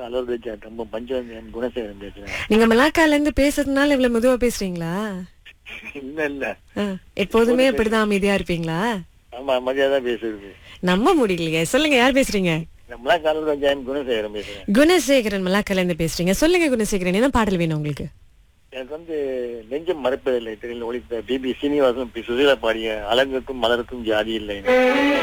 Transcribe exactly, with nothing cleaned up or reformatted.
அலுவலக ஜாட் ரொம்ப பஞ்சம் குணசேகரன் பேசுறேன். நீங்க மலாக்கால இருந்து பேசுறதுனால இவ்வளவு மெதுவா பேசுறீங்களா? இல்ல இல்ல ஆ, எப்போதுமே இப்படிதான் அமைதியா இருப்பீங்களா? ஆமா மரியாதை பேசுறது. நம்ப முடியலையே. சொல்லுங்க, யார் பேசுறீங்க? நம்மளா அலுவலக ஜாயின் குணசேகரன் பேசுறேன். குணசேகரன் மலாக்கால இருந்து பேசுறீங்க. சொல்லுங்க குணசேகரன், என்ன பாடல் வேணும் உங்களுக்கு? எனக்கு வந்து நெஞ்சம் மறப்பதில்லை திரையில் ஒளித்த பிபி சீனிவாசன் பி சுசீலா பாடிய அழகுக்கும் மலருக்கும் ஜாதி இல்லை.